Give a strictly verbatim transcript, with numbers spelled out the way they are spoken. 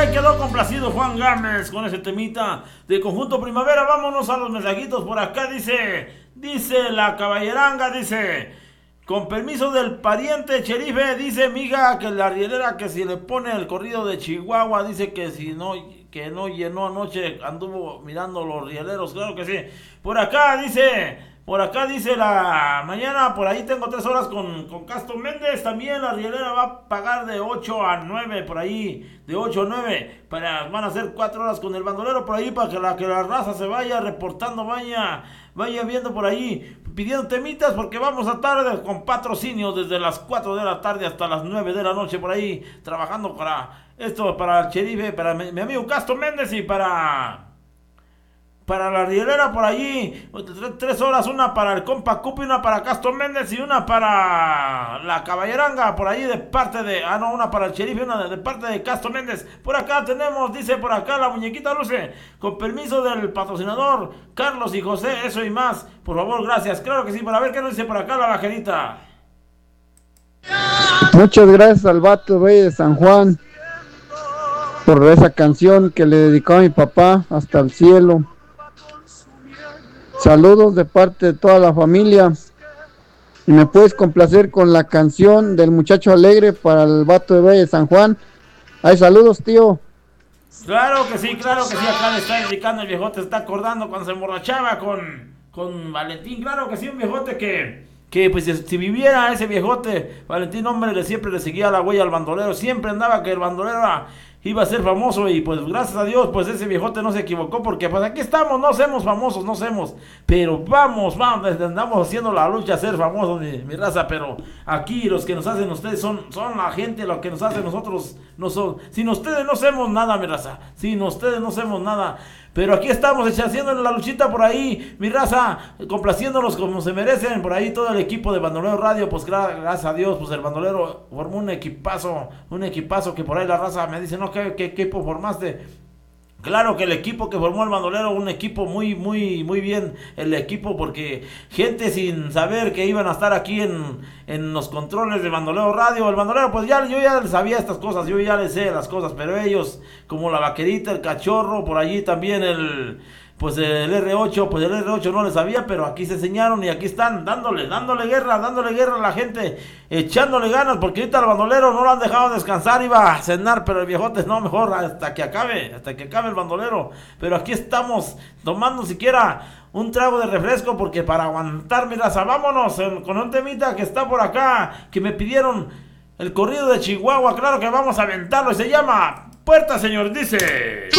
ahí quedó complacido Juan Gámez con ese temita de Conjunto Primavera. Vámonos a los mensajitos por acá. Dice, dice la caballeranga, dice, con permiso del pariente Cherife, dice miga que la rielera que si le pone el corrido de Chihuahua, dice que si no, que no llenó anoche, anduvo mirando los rieleros, claro que sí. Por acá dice... Por acá dice la mañana, por ahí tengo tres horas con, con Castro Méndez. También la rielera va a pagar de ocho a nueve, por ahí, de ocho a nueve. Para, van a hacer cuatro horas con el bandolero por ahí para que la, que la raza se vaya reportando, vaya, vaya viendo por ahí, pidiendo temitas, porque vamos a tarde con patrocinio desde las cuatro de la tarde hasta las nueve de la noche por ahí, trabajando para esto, para el Cherife, para mi, mi amigo Castro Méndez y para... Para la rielera por allí, tres horas, una para el compa Cupi, una para Castro Méndez y una para la caballeranga, por allí de parte de, ah no, una para el Cherife, una de, de parte de Castro Méndez. Por acá tenemos, dice por acá la muñequita Luce, con permiso del patrocinador, Carlos y José, eso y más, por favor, gracias. Claro que sí, para ver qué nos dice por acá la vaquerita. Muchas gracias al vato Rey de San Juan por esa canción que le dedicó a mi papá, Hasta el Cielo. Saludos de parte de toda la familia. Y me puedes complacer con la canción del Muchacho Alegre para el vato de Valle de San Juan. Ay, saludos, tío. Claro que sí, claro que sí. Acá le está indicando el viejote, se está acordando cuando se emborrachaba con, con Valentín. Claro que sí, un viejote que, que pues si viviera ese viejote, Valentín, hombre, le, siempre le seguía la huella al bandolero. Siempre andaba que el bandolero era... iba a ser famoso y pues gracias a Dios pues ese viejote no se equivocó, porque pues aquí estamos, no somos famosos, no somos, pero vamos, vamos, andamos haciendo la lucha a ser famosos, mi, mi raza, pero aquí los que nos hacen ustedes son, son la gente, lo que nos hacen nosotros no son, sin ustedes no hacemos nada, mi raza, sin ustedes no hacemos nada. Pero aquí estamos haciendo la luchita por ahí, mi raza, complaciéndolos como se merecen, por ahí todo el equipo de Bandolero Radio, pues gracias a Dios, pues el bandolero formó un equipazo, un equipazo que por ahí la raza me dice, no, ¿qué, qué equipo formaste? Claro que el equipo que formó el bandolero, un equipo muy, muy, muy bien, el equipo, porque gente sin saber que iban a estar aquí en, en los controles de Bandolero Radio, el bandolero, pues ya, yo ya sabía estas cosas, yo ya les sé las cosas, pero ellos, como la vaquerita, el cachorro, por allí también el... pues el erre ocho, pues el erre ocho no le sabía, pero aquí se enseñaron y aquí están dándole, dándole guerra, dándole guerra a la gente, echándole ganas, porque ahorita el bandolero no lo han dejado descansar, iba a cenar, pero el viejote no, mejor hasta que acabe, hasta que acabe el bandolero, pero aquí estamos tomando siquiera un trago de refresco, porque para aguantar mi raza, vámonos en, con un temita que está por acá, que me pidieron el corrido de Chihuahua, claro que vamos a aventarlo, y se llama Puerta, señor, dice...